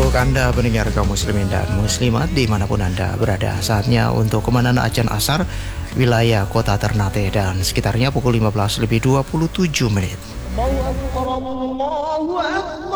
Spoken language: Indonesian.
Untuk Anda pendengar kaum muslimin dan muslimat dimanapun Anda berada, saatnya untuk kemenangan Ajan Asar wilayah kota Ternate dan sekitarnya pukul 15 lebih 27 menit. Allahu Akbar, Allahu Akbar.